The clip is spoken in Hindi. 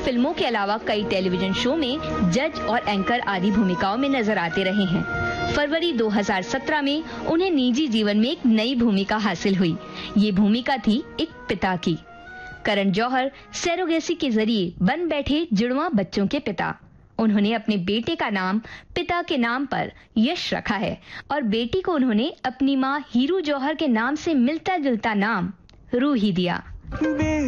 फिल्मों के अलावा कई टेलीविजन शो में जज और एंकर आदि भूमिकाओं में नजर आते रहे हैं। फरवरी 2017 में उन्हें निजी जीवन में एक नई भूमिका हासिल हुई। ये भूमिका थी एक पिता की। करण जौहर सरोगेसी के जरिए बन बैठे जुड़वा बच्चों के पिता। उन्होंने अपने बेटे का नाम पिता के नाम पर यश रखा है और बेटी को उन्होंने अपनी मां हीरू जौहर के नाम से मिलता जुलता नाम रूही दिया।